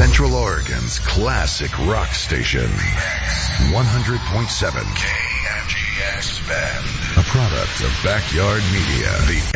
Central Oregon's classic rock station. 100.7 KMGX Bend. A product of Backyard Media. The